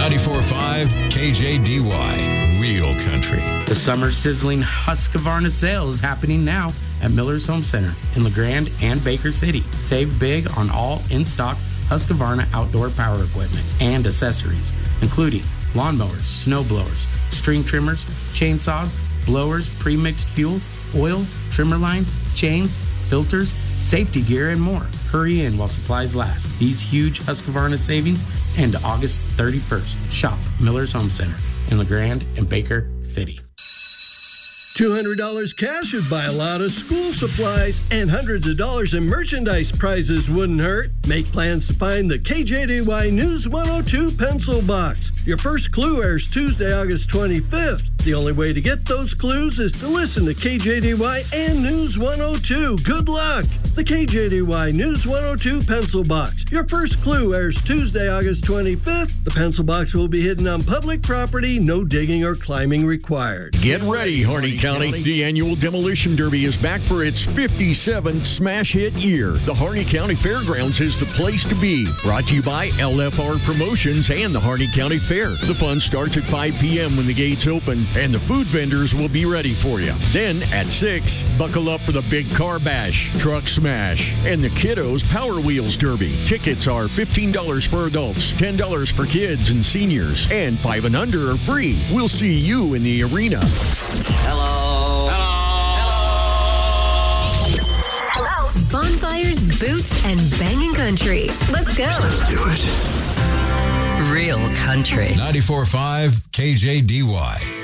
94.5 KJDY, Real Country. The summer sizzling Husqvarna sale is happening now at Miller's Home Center in LeGrand and Baker City. Save big on all in-stock Husqvarna outdoor power equipment and accessories, including lawnmowers, snow blowers, string trimmers, chainsaws, blowers, pre-mixed fuel, oil, trimmer line, chains, filters, safety gear, and more. Hurry in while supplies last. These huge Husqvarna savings end August 31st. Shop Miller's Home Center in LeGrand and Baker City. $200 cash would buy a lot of school supplies, and hundreds of dollars in merchandise prizes wouldn't hurt. Make plans to find the KJDY News 102 pencil box. Your first clue airs Tuesday, August 25th. The only way to get those clues is to listen to KJDY and News 102. Good luck! The KJDY News 102 pencil box. Your first clue airs Tuesday, August 25th. The pencil box will be hidden on public property. No digging or climbing required. Get ready, Harney County. The annual Demolition Derby is back for its 57th smash hit year. The Harney County Fairgrounds is the place to be. Brought to you by LFR Promotions and the Harney County Fair. The fun starts at 5 p.m. when the gates open, and the food vendors will be ready for you. Then at 6, buckle up for the Big Car Bash, Truck Smash, and the Kiddos Power Wheels Derby. Tickets are $15 for adults, $10 for kids and seniors, and 5 and under are free. We'll see you in the arena. Hello. Bonfires, boots, and banging country. Let's go. Let's do it. Real Country. 94.5 KJDY.